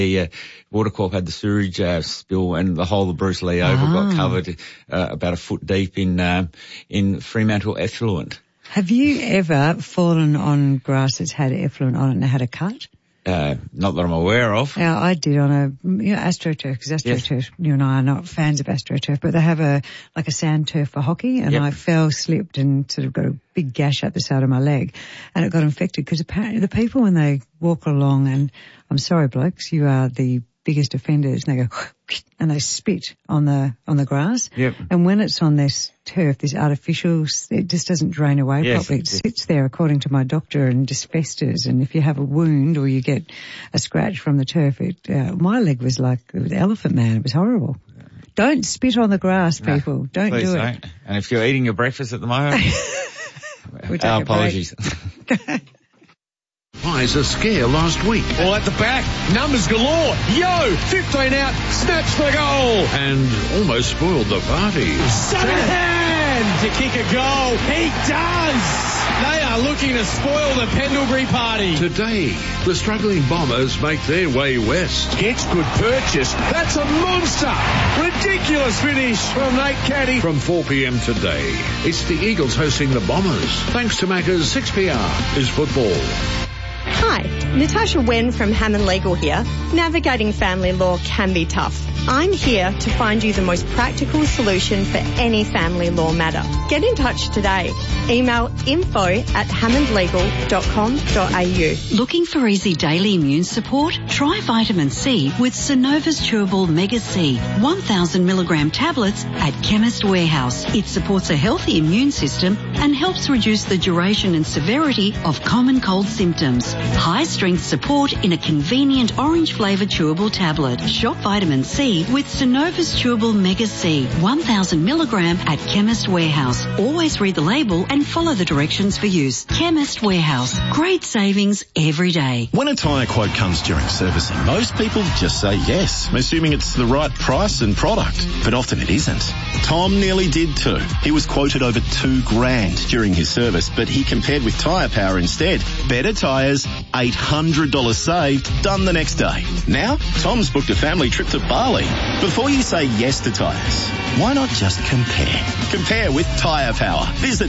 The Watercorp had the sewage spill, and the whole of Bruce Lee Oval got covered about a foot deep in Fremantle effluent. Have you ever fallen on grass that's had effluent on it and had a cut? Not that I'm aware of. Yeah, I did on a AstroTurf, because AstroTurf, you and I are not fans of AstroTurf, but they have a sand turf for hockey, and I slipped and sort of got a big gash up the side of my leg, and it got infected because apparently the people, when they walk along, and I'm sorry blokes, you are the biggest offenders, and they go and they spit on the grass. Yep. And when it's on this turf, this artificial, it just doesn't drain away properly. It sits there, according to my doctor, and just festers. And if you have a wound or you get a scratch from the turf, my leg was like the Elephant Man. It was horrible. Don't spit on the grass, people. Don't do it. And if you're eating your breakfast at the moment, our apologies. Pies a scare last week. Well, at the back, numbers galore. 15 out, snaps the goal. And almost spoiled the party. Shanahan to kick a goal. He does. They are looking to spoil the Pendlebury party. Today, the struggling Bombers make their way west. Gets good purchase. That's a monster. Ridiculous finish from Nate Caddy. From 4 p.m. today, it's the Eagles hosting the Bombers. Thanks to Macca's 6PR is football. Hi, Natasha Wen from Hammond Legal here. Navigating family law can be tough. I'm here to find you the most practical solution for any family law matter. Get in touch today. Email info@hammondlegal.com.au. Looking for easy daily immune support? Try vitamin C with Synova's Chewable Mega C, 1,000 milligram tablets at Chemist Warehouse. It supports a healthy immune system and helps reduce the duration and severity of common cold symptoms. High strength support in a convenient orange flavoured chewable tablet. Shop vitamin C with Synova's Chewable Mega C, 1,000 milligram at Chemist Warehouse. Always read the label and follow the directions for use. Chemist Warehouse. Great savings every day. When a tyre quote comes during servicing, most people just say yes, assuming it's the right price and product. But often it isn't. Tom nearly did too. He was quoted over $2,000 during his service, but he compared with Tyre Power instead. Better tyres, $800 saved, done the next day. Now, Tom's booked a family trip to Bali. Before you say yes to tyres, why not just compare? Compare with Tyre Power. Visit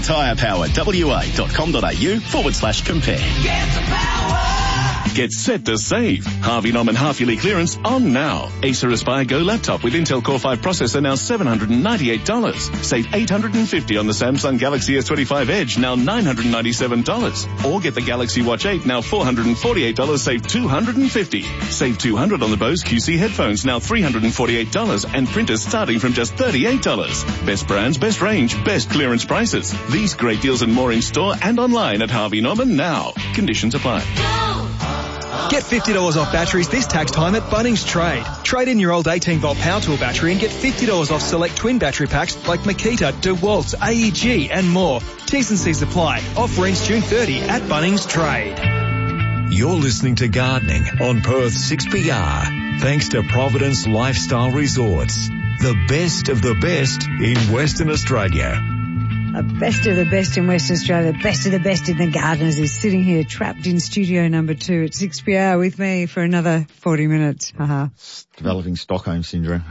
tyrepowerwa.com.au/compare. Get the power! Get set to save. Harvey Norman half-yearly clearance on now. Acer Aspire Go laptop with Intel Core 5 processor now $798. Save $850 on the Samsung Galaxy S25 Edge, now $997. Or get the Galaxy Watch 8, now $448, save $250. Save $200 on the Bose QC headphones, now $348, and printers starting from just $38. Best brands, best range, best clearance prices. These great deals and more in store and online at Harvey Norman now. Conditions apply. Get $50 off batteries this tax time at Bunnings Trade. Trade in your old 18-volt power tool battery and get $50 off select twin battery packs like Makita, DeWalt, AEG and more. T's and C's apply. Offer ends June 30 at Bunnings Trade. You're listening to Gardening on Perth 6PR. Thanks to Providence Lifestyle Resorts. The best of the best in Western Australia. The best of the best in Western Australia, the best of the best in the gardeners is sitting here trapped in studio number 2 at 6PR with me for another 40 minutes. Haha. Developing Stockholm Syndrome.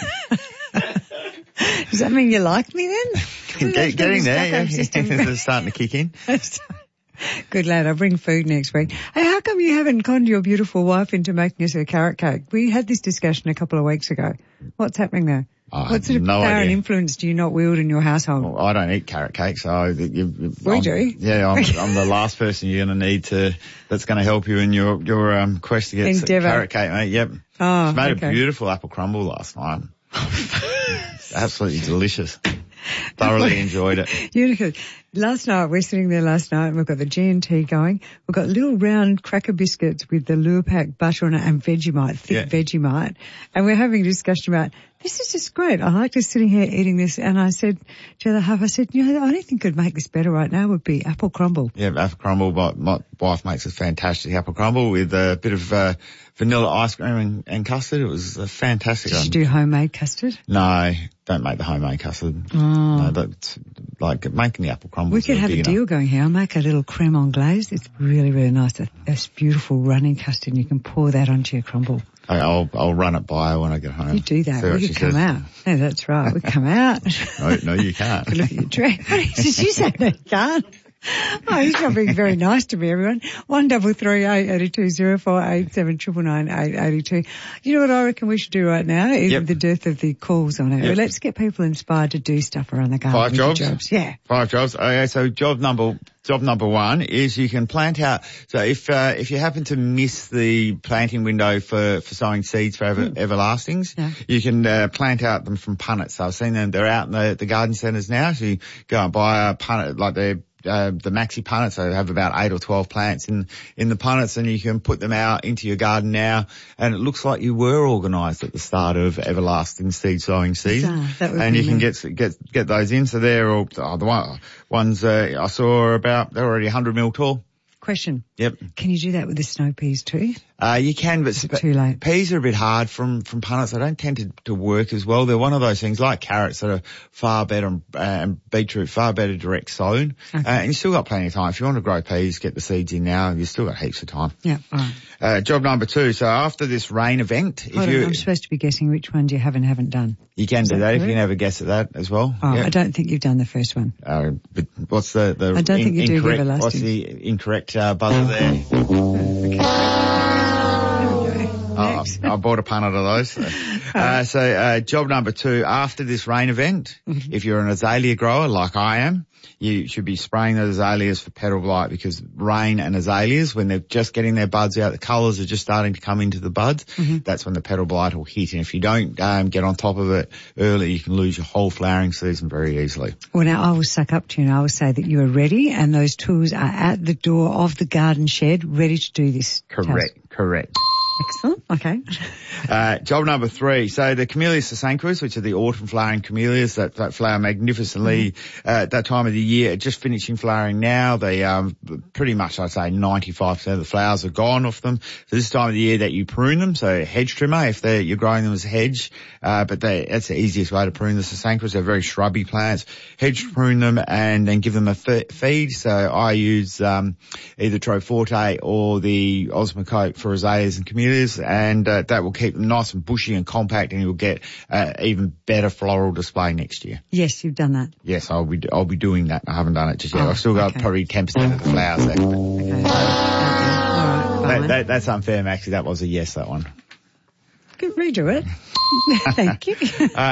Does that mean you like me then? Getting there, yeah. It's starting to kick in. Good lad, I'll bring food next week. Hey, how come you haven't conned your beautiful wife into making us a carrot cake? We had this discussion a couple of weeks ago. What's happening there? What sort of power and influence do you not wield in your household? Well, I don't eat carrot cake, so we do. Yeah, I'm the last person you're going to need that's going to help you in your quest to get carrot cake, mate. Yep. Oh, she made a beautiful apple crumble last night. Absolutely delicious. Thoroughly enjoyed it. Beautiful. We're sitting there last night and we've got the G&T going. We've got little round cracker biscuits with the Lure-Pack butter on it and Vegemite, thick Vegemite. And we're having a discussion about, this is just great. I like just sitting here eating this. And I said to the other half, the only thing could make this better right now would be apple crumble. Yeah, apple crumble. My wife makes a fantastic apple crumble with a bit of vanilla ice cream and custard. It was a fantastic. Did you do homemade custard? No, don't make the homemade custard. Oh. No, that's like making the apple crumble. We could have a deal going here. I'll make a little creme anglaise. It's really, really nice. A beautiful running custard, and you can pour that onto your crumble. I'll run it by her when I get home. You do that. We could come out. No, that's right. We come out. No, you can't. Look at your dress. Did you say no, you can't? Oh, he's not being very nice to me, everyone. 1338820487999882. You know what I reckon we should do right now? Even with the dearth of the calls on it. Yep. Let's get people inspired to do stuff around the garden. 5 jobs? Yeah. 5 jobs. Okay, so job number 1 is you can plant out. So if you happen to miss the planting window for sowing seeds for everlastings, you can plant out them from punnets. So I've seen them. They're out in the garden centres now. So you go and buy a punnet, like the maxi punnets. So they have about 8 or 12 plants in the punnets, and you can put them out into your garden now. And it looks like you were organised at the start of everlasting seed sowing season. And you can get those in. So they're all the ones I saw they're already 100 mil tall. Question. Yep. Can you do that with the snow peas too? You can, but too late. Peas are a bit hard from punnets. They don't tend to work as well. They're one of those things like carrots that are far better, and beetroot far better direct sown. Okay. And you've still got plenty of time. If you want to grow peas, get the seeds in now. You've still got heaps of time. Yeah. All right. Job number 2. So after this rain event, I'm supposed to be guessing which ones you haven't done. You can do that if you can have a guess at that as well. Oh, I don't think you've done the first one. But what's the I don't think you do everlasting. What's the incorrect buzzer there? Okay. I bought a punnet of those. So job number 2, after this rain event, if you're an azalea grower like I am, you should be spraying those azaleas for petal blight, because rain and azaleas, when they're just getting their buds out, the colours are just starting to come into the buds, that's when the petal blight will hit. And if you don't get on top of it early, you can lose your whole flowering season very easily. Well, now I will suck up to you and I will say that you are ready, and those tools are at the door of the garden shed ready to do this. Correct. Excellent. Okay. Job number 3. So the Camellias sasanquas, which are the autumn flowering camellias that flower magnificently at that time of the year, just finishing flowering now. They pretty much, I'd say 95% of the flowers are gone off them. So this time of the year that you prune them, so hedge trimmer if you're growing them as a hedge, but that's the easiest way to prune the sasanquas. They're very shrubby plants. Hedge prune them and then give them a feed. So I use either Troforte or the Osmocote for azaleas and camellias, and that will keep them nice and bushy and compact, and you'll get even better floral display next year. Yes, you've done that. Yes, I'll be doing that. I haven't done it just yet. I've still got probably 10% of the flowers left. Okay. All right. That's unfair, Maxie. That was a yes, that one. Good, redo it. Thank you.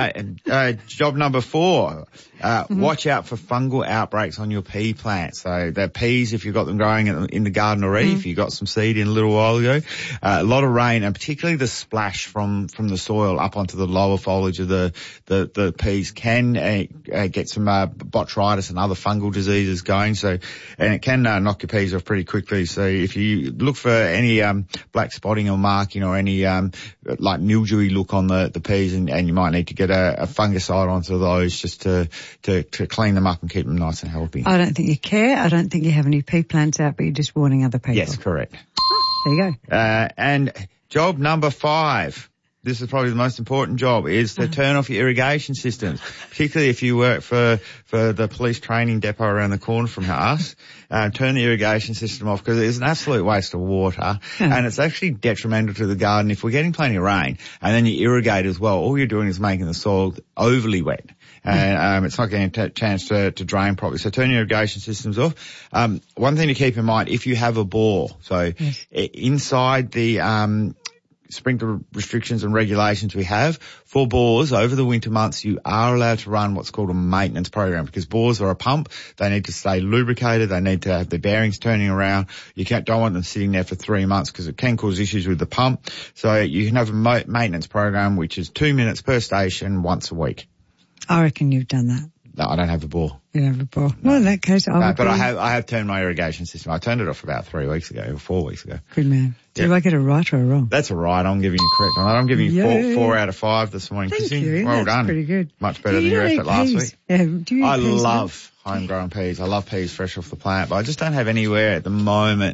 Job number 4. Watch out for fungal outbreaks on your pea plants. So the peas, if you've got them growing in the garden already, if you got some seed in a little while ago, a lot of rain, and particularly the splash from the soil up onto the lower foliage of the peas can get some botrytis and other fungal diseases going. So, and it can knock your peas off pretty quickly. So if you look for any black spotting or marking or any like mildewy look on the peas, and you might need to get a fungicide onto those just to clean them up and keep them nice and healthy. I don't think you care. I don't think you have any pea plants out, but you're just warning other people. Yes, correct. There you go. And job number 5. This is probably the most important job, is to turn off your irrigation systems, particularly if you work for the police training depot around the corner from us. Turn the irrigation system off, because it's an absolute waste of water, and it's actually detrimental to the garden. If we're getting plenty of rain and then you irrigate as well, all you're doing is making the soil overly wet. And it's not getting a chance to drain properly. So turn your irrigation systems off. One thing to keep in mind, if you have a bore, so inside the sprinkler restrictions and regulations we have for bores over the winter months, you are allowed to run what's called a maintenance program, because bores are a pump. They need to stay lubricated. They need to have the bearings turning around. You don't want them sitting there for 3 months, because it can cause issues with the pump. So you can have a maintenance program, which is 2 minutes per station once a week. I reckon you've done that. No, I don't have a bore. You don't have a bore. No. Well, in that case, but I have turned my irrigation system. I turned it off about 3 weeks ago, or 4 weeks ago. Good man. Did I get a right or a wrong? That's a right. I'm giving you correct on that. I'm giving you 4 out of 5 this morning. Thank you. Well That's done. Pretty good. Much better than your effort last week. Yeah. Do you eat I peas love homegrown peas. I love peas fresh off the plant, but I just don't have anywhere at the moment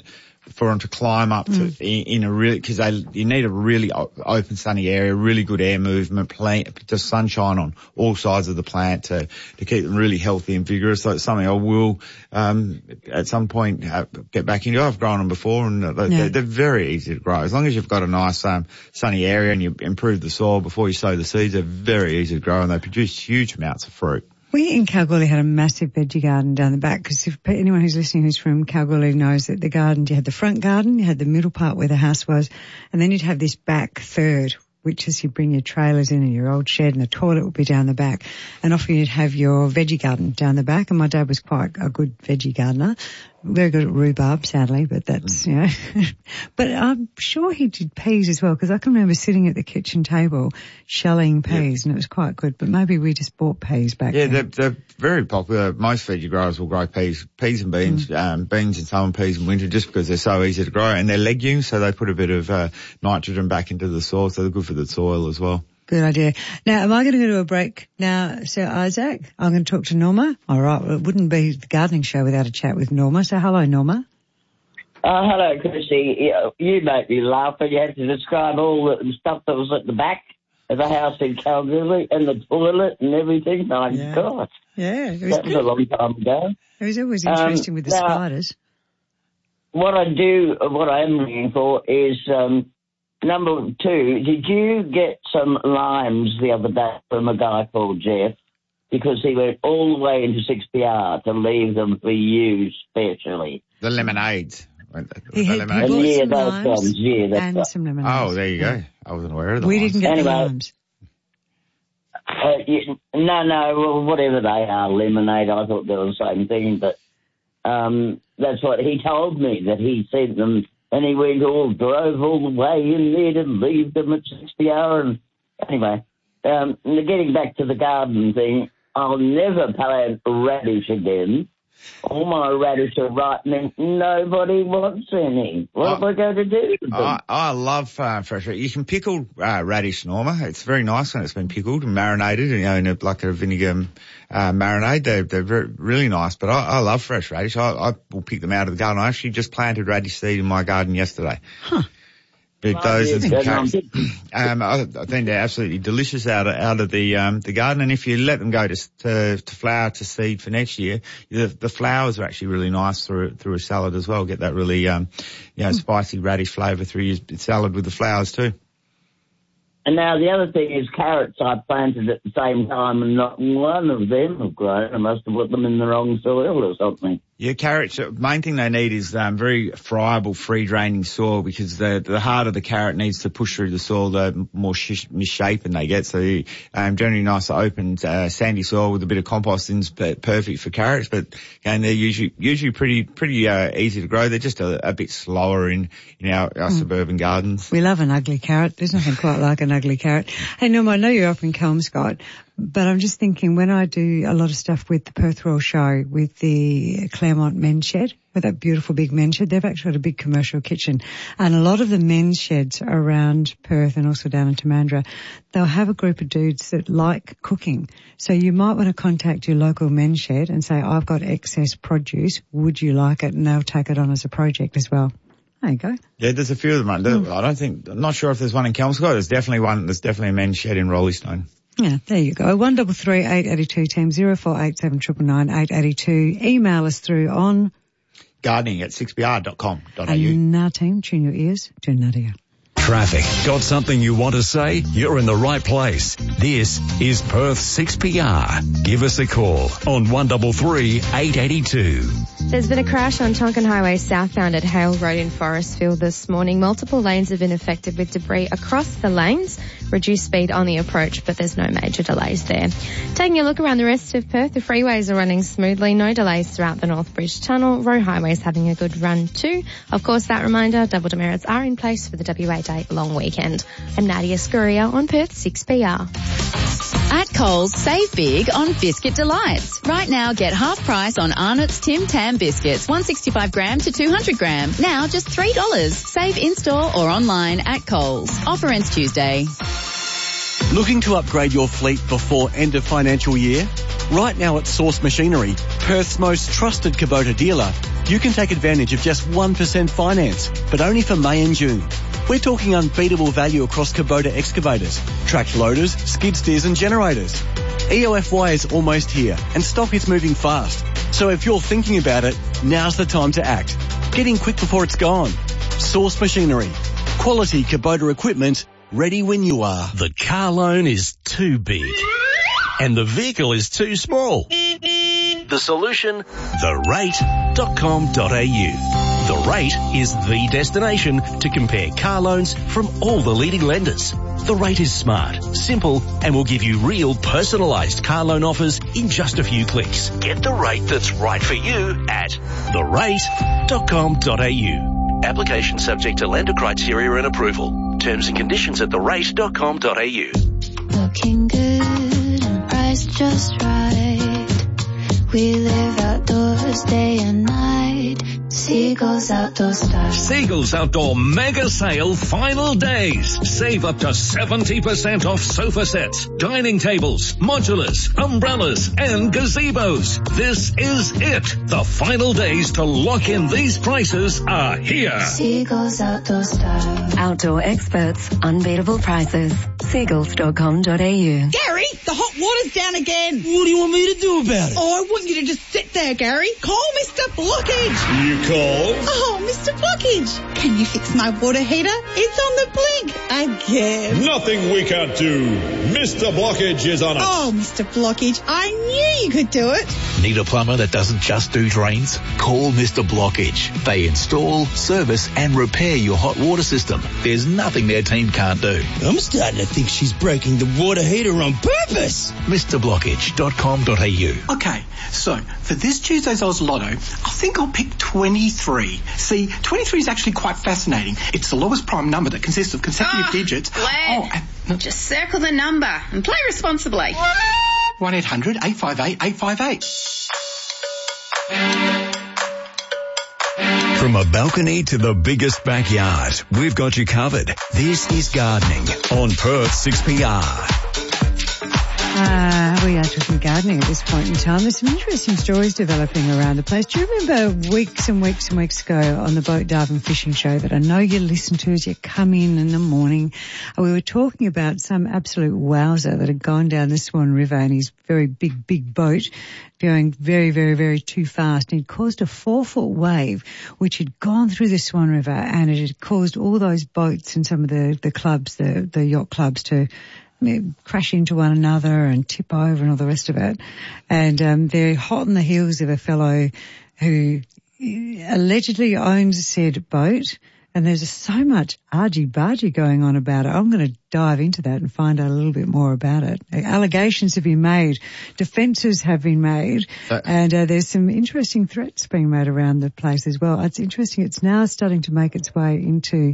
for them to climb up to in a really, because you need a really open sunny area, really good air movement, just sunshine on all sides of the plant to keep them really healthy and vigorous. So it's something I will at some point get back into. I've grown them before, and they're very easy to grow as long as you've got a nice sunny area and you improve the soil before you sow the seeds. They're very easy to grow and they produce huge amounts of fruit. We in Kalgoorlie had a massive veggie garden down the back, because if anyone who's listening who's from Kalgoorlie knows that the garden, you had the front garden, you had the middle part where the house was, and then you'd have this back third, which is you bring your trailers in and your old shed, and the toilet would be down the back. And often you'd have your veggie garden down the back, and my dad was quite a good veggie gardener. Very good at rhubarb, sadly, but that's, you know. But I'm sure he did peas as well, because I can remember sitting at the kitchen table shelling peas, and it was quite good. But maybe we just bought peas back then. Yeah, they're very popular. Most veggie growers will grow peas and beans, beans in summer, peas in winter, just because they're so easy to grow. And they're legumes, so they put a bit of nitrogen back into the soil, so they're good for the soil as well. Good idea. Now, am I going to go to a break now, Sir Isaac? I'm going to talk to Norma. All right. Well, it wouldn't be the gardening show without a chat with Norma. So hello, Norma. Hello, Chrissy. You make me laugh, and you had to describe all the stuff that was at the back of the house in Kalgoorlie and the toilet and everything. My God. Yeah. That was a long time ago. It was always interesting with the spiders. What I am looking for is... number 2, did you get some limes the other day from a guy called Jeff? Because he went all the way into 6PR to leave them for you specially. The lemonades. He had those ones. Yeah, that's and some lemonades. Oh, there you go. I wasn't aware of that. We didn't get the limes. No, whatever they are, lemonade, I thought they were the same thing, but that's what he told me, that he sent them. And he drove all the way in there to leave them at 6PR. And anyway, getting back to the garden thing, I'll never plant radish again. All my radish are ripening. Nobody wants any. What am I going to do with them? I love fresh radish. You can pickle radish, Norma. It's very nice when it's been pickled and marinated, in like a vinegar marinade. They're really nice. But I love fresh radish. I will pick them out of the garden. I actually just planted radish seed in my garden yesterday. Huh. But those are the carrots. I think they're absolutely delicious out of the garden. And if you let them go to flower to seed for next year, the flowers are actually really nice through a salad as well. Get that really, spicy radish flavour through your salad with the flowers too. And now the other thing is carrots I planted at the same time, and not one of them have grown. I must have put them in the wrong soil or something. Yeah, carrots, main thing they need is very friable, free-draining soil, because the harder the carrot needs to push through the soil, the more misshapen they get. So generally nice open sandy soil with a bit of compost is perfect for carrots. But again, they're usually pretty easy to grow. They're just a bit slower in our suburban gardens. We love an ugly carrot. There's nothing quite like an ugly carrot. Hey, Norma, I know you're up in Kelmscott, but I'm just thinking, when I do a lot of stuff with the Perth Royal Show, with the Claremont Men's Shed, with that beautiful big men's shed, they've actually got a big commercial kitchen. And a lot of the men's sheds around Perth and also down in Tamandra, they'll have a group of dudes that like cooking. So you might want to contact your local men's shed and say, I've got excess produce, would you like it? And they'll take it on as a project as well. There you go. Yeah, there's a few of them. I'm not sure if there's one in Kelmscott. There's definitely a men's shed in Roleystone. Yeah, there you go. 133 882 team 0487 999 882. Email us through on gardening@6pr.com.au. And now, team, tune your ears to Nadia. Traffic. Got something you want to say? You're in the right place. This is Perth 6PR. Give us a call on 133 882. There's been a crash on Tonkin Highway southbound at Hale Road in Forestfield this morning. Multiple lanes have been affected with debris across the lanes. Reduced speed on the approach, but there's no major delays there. Taking a look around the rest of Perth, the freeways are running smoothly. No delays throughout the North Bridge Tunnel. Roe Highway's having a good run too. Of course, that reminder, double demerits are in place for the WA Day long weekend. I'm Nadia Scuria on Perth 6PR. At Coles, save big on Biscuit Delights. Right now, get half price on Arnott's Tim Tam biscuits, 165 gram to 200 gram. Now just $3. Save in-store or online at Coles. Offer ends Tuesday. Looking to upgrade your fleet before end of financial year? Right now at Source Machinery, Perth's most trusted Kubota dealer, You can take advantage of just 1% finance, but only for May and June. We're talking unbeatable value across Kubota excavators, tracked loaders, skid steers and generators. EOFY is almost here and stock is moving fast. So if you're thinking about it, now's the time to act. Get in quick before it's gone. Source Machinery. Quality Kubota equipment, ready when you are. The car loan is too big and the vehicle is too small. The solution? therate.com.au. The Rate is the destination to compare car loans from all the leading lenders. The Rate is smart, simple, and will give you real personalised car loan offers in just a few clicks. Get the rate that's right for you at therate.com.au. Application subject to lender criteria and approval. Terms and conditions at therate.com.au. Looking good and priced just right. We live outdoors day and night. Seagulls Outdoor Style. Seagulls Outdoor Mega Sale final days. Save up to 70% off sofa sets, dining tables, modulars, umbrellas and gazebos. This is it. The final days to lock in these prices are here. Seagulls Outdoor Style. Outdoor experts, unbeatable prices. Seagulls.com.au. Gary, the hot water's down again. What do you want me to do about it? Oh, I want you to just sit there, Gary. Call Mr. Blockage. You call? Oh, Mr. Blockage. Can you fix my water heater? It's on the blink again. Nothing we can't do. Mr. Blockage is on it. Oh, Mr. Blockage, I knew you could do it. Need a plumber that doesn't just do drains? Call Mr. Blockage. They install, service and repair your hot water system. There's nothing their team can't do. I'm starting to think she's breaking the water heater on purpose. MrBlockage.com.au. Okay, so for this Tuesday's Oz Lotto, I think I'll pick 23. See, 23 is actually quite fascinating. It's the lowest prime number that consists of consecutive digits. Lad, just circle the number and play responsibly. 1-800-858-858. From a balcony to the biggest backyard, we've got you covered. This is gardening on Perth 6PR. We are talking gardening at this point in time. There's some interesting stories developing around the place. Do you remember weeks and weeks and weeks ago on the Boat Diving Fishing Show that I know you listen to as you come in the morning? We were talking about some absolute wowzer that had gone down the Swan River in his very big boat, going very, very, very too fast. And it caused a 4-foot wave, which had gone through the Swan River, and it had caused all those boats and some of the clubs, the yacht clubs, to crash into one another and tip over and all the rest of it. And they're hot on the heels of a fellow who allegedly owns said boat, and there's so much argy-bargy going on about it. I'm going to dive into that and find out a little bit more about it. Allegations have been made, defences have been made, and there's some interesting threats being made around the place as well. It's interesting. It's now starting to make its way into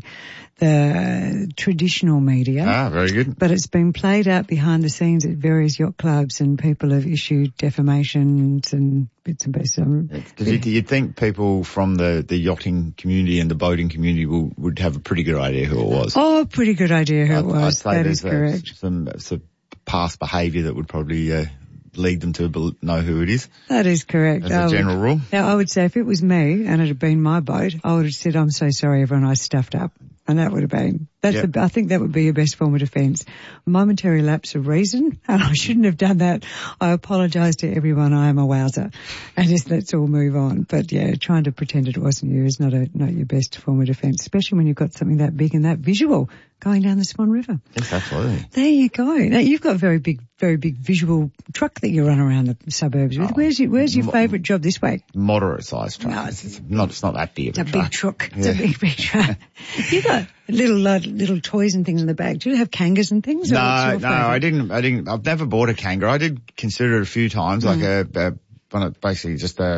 the traditional media. Ah, very good. But it's been played out behind the scenes at various yacht clubs, and people have issued defamations and bits and pieces. Because you'd think people from the yachting community and the boating community would have a pretty good idea who it was. Oh, pretty good idea who it was. I'd say that is correct. Some past behaviour that would probably lead them to know who it is. That is correct. As a general rule. Now, I would say if it was me and it had been my boat, I would have said, I'm so sorry, everyone, I stuffed up. And that would have been, I think that would be your best form of defence. Momentary lapse of reason, and I shouldn't have done that. I apologise to everyone, I am a wowser. And just let's all move on. But yeah, trying to pretend it wasn't you is not your best form of defence, especially when you've got something that big and that visual going down the Swan River. Yes, absolutely. There you go. Now, you've got a very big visual truck that you run around the suburbs with. Where's your favourite job this week? Moderate sized truck. No, it's not that big of a truck. It's a big truck. Yeah. It's a big truck. You've got little toys and things in the back. Do you have kangas and things? No, I didn't. I've never bought a kangaroo. I did consider it a few times, basically just a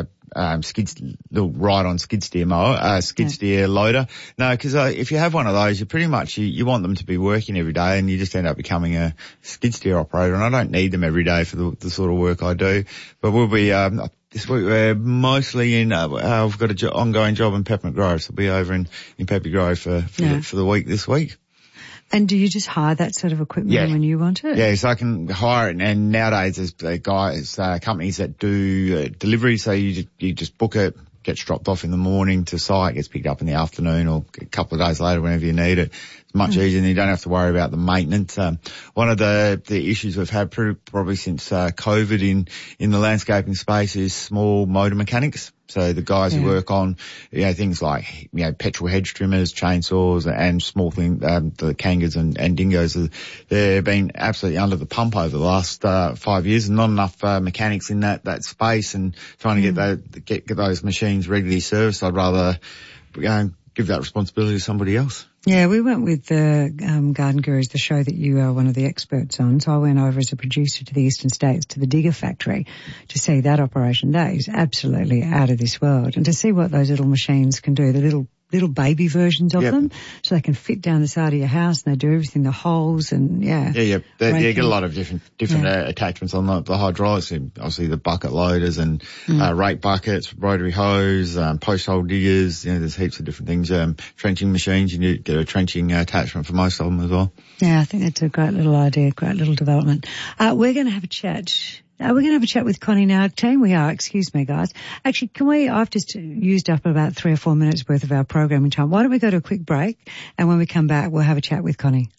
little ride-on skid steer mower, steer loader. No, because if you have one of those, you pretty much you want them to be working every day, and you just end up becoming a skid steer operator. And I don't need them every day for the sort of work I do. But we'll be this week we're mostly in. I've got an ongoing job in Peppermint Grove, so we'll be over in Pepper Grove for the week this week. And do you just hire that sort of equipment when you want it? Yeah, so I can hire it. And nowadays there's companies that do delivery, so you just book it, gets dropped off in the morning to site, gets picked up in the afternoon or a couple of days later whenever you need it. It's much easier and you don't have to worry about the maintenance. One of the issues we've had probably since COVID in the landscaping space is small motor mechanics. So the guys who work on, things like, petrol hedge trimmers, chainsaws and small things, the kangas and dingoes, they've been absolutely under the pump over the last 5 years and not enough mechanics in that space, and trying to get those machines regularly serviced. I'd rather give that responsibility to somebody else. Yeah, we went with the Garden Gurus, the show that you are one of the experts on. So I went over as a producer to the Eastern States, to the digger factory, to see that operation. That is absolutely out of this world. And to see what those little machines can do, the little baby versions of them, so they can fit down the side of your house and they do everything, the holes and They get a lot of different attachments on the hydraulics, obviously the bucket loaders and rake buckets, rotary hose, post hole diggers. There's heaps of different things. Trenching machines, you need to get a trenching attachment for most of them as well. Yeah, I think that's a great little idea, great little development. We're going to have a chat. We're going to have a chat with Connie now. Team, we are. Excuse me, guys. Actually, I've just used up about 3 or 4 minutes worth of our programming time. Why don't we go to a quick break, and when we come back, we'll have a chat with Connie.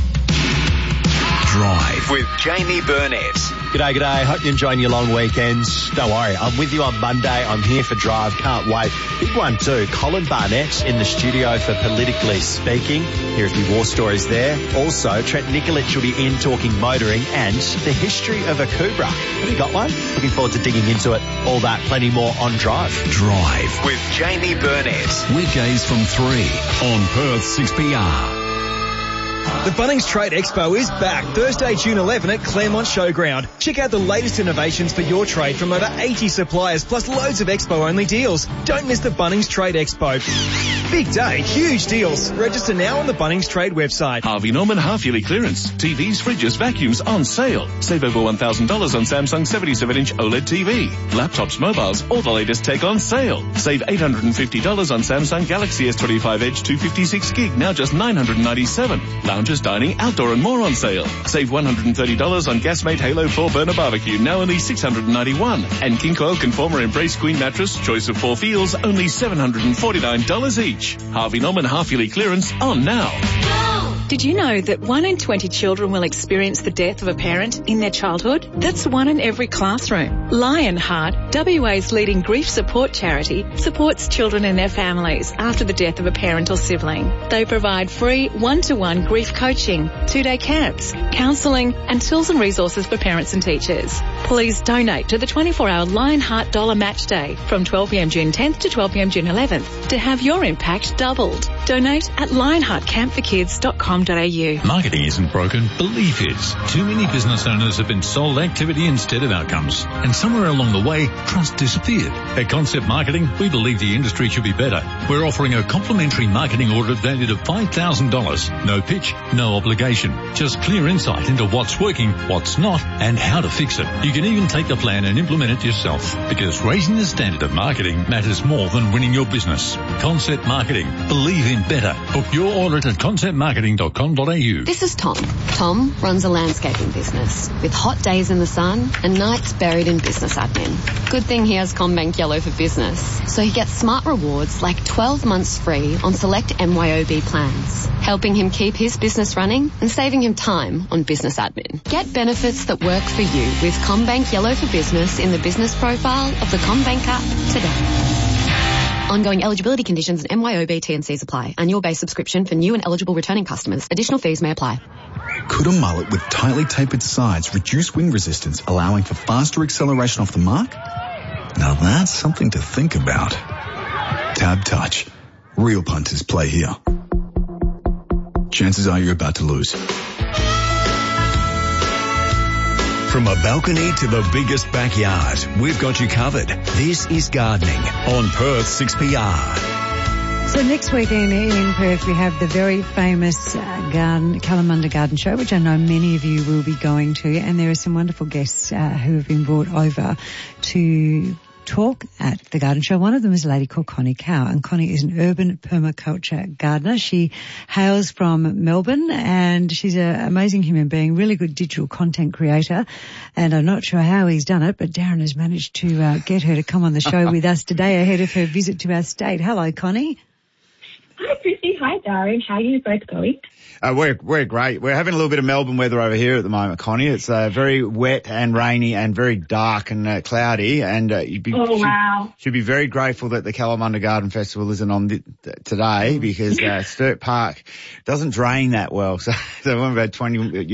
Drive with Jamie Burnett. G'day. Hope you're enjoying your long weekends. Don't worry, I'm with you on Monday. I'm here for Drive. Can't wait. Big one too. Colin Barnett in the studio for Politically Speaking. Hear a few war stories there. Also, Trent Nikolic will be in talking motoring and the history of a Cobra. Have you got one? Looking forward to digging into it. All that, plenty more on Drive. Drive with Jamie Burnett. Weekdays from 3 on Perth 6PR. The Bunnings Trade Expo is back Thursday, June 11 at Claremont Showground. Check out the latest innovations for your trade from over 80 suppliers, plus loads of Expo-only deals. Don't miss the Bunnings Trade Expo. Big day, huge deals. Register now on the Bunnings Trade website. Harvey Norman half-yearly clearance. TVs, fridges, vacuums on sale. Save over $1,000 on Samsung 77-inch OLED TV. Laptops, mobiles, all the latest tech on sale. Save $850 on Samsung Galaxy S25 Edge 256 gig, now just $997. Lounges, dining, outdoor and more on sale. Save $130 on Gasmate Halo 4 Burner Barbecue, now only $691. And King Coil Conformer Embrace Queen Mattress, choice of 4 feels, only $749 each. Harvey Norman half-yearly clearance on now. Did you know that 1 in 20 children will experience the death of a parent in their childhood? That's 1 in every classroom. Lionheart, WA's leading grief support charity, supports children and their families after the death of a parent or sibling. They provide free one-to-one grief coaching, 2-day camps, counselling and tools and resources for parents and teachers. Please donate to the 24-hour Lionheart Dollar Match Day from 12pm June 10th to 12pm June 11th to have your impact doubled. Donate at lionheartcampforkids.com. Marketing isn't broken, belief is. Too many business owners have been sold activity instead of outcomes, and somewhere along the way, trust disappeared. At Concept Marketing, we believe the industry should be better. We're offering a complimentary marketing audit valued at $5,000. No pitch, no obligation. Just clear insight into what's working, what's not, and how to fix it. You can even take the plan and implement it yourself, because raising the standard of marketing matters more than winning your business. Concept Marketing. Believe in better. Book your audit at conceptmarketing.com. This is Tom. Tom runs a landscaping business with hot days in the sun and nights buried in business admin. Good thing he has CommBank Yellow for Business, so he gets smart rewards like 12 months free on select MYOB plans, helping him keep his business running and saving him time on business admin. Get benefits that work for you with CommBank Yellow for Business in the business profile of the CommBank app today. Ongoing eligibility conditions and MYOB T&Cs apply. Annual base subscription for new and eligible returning customers. Additional fees may apply. Could a mullet with tightly tapered sides reduce wind resistance, allowing for faster acceleration off the mark? Now that's something to think about. Tab Touch. Real punters play here. Chances are you're about to lose. From a balcony to the biggest backyard, we've got you covered. This is Gardening on Perth 6PR. So next weekend in Perth we have the very famous Kalamunda Garden Show, which I know many of you will be going to, and there are some wonderful guests who have been brought over to talk at the Garden Show. One of them is a lady called Connie Cow, and Connie is an urban permaculture gardener. She hails from Melbourne, and she's an amazing human being, really good digital content creator, and I'm not sure how he's done it, but Darren has managed to get her to come on the show with us today ahead of her visit to our state. Hello, Connie. Hi, Chrissy. Hi, Darren. How are you both going? We're great. We're having a little bit of Melbourne weather over here at the moment, Connie. It's very wet and rainy and very dark and cloudy, and should be very grateful that the Kalamunda Garden Festival isn't on today because Sturt Park doesn't drain that well. So when we've had 20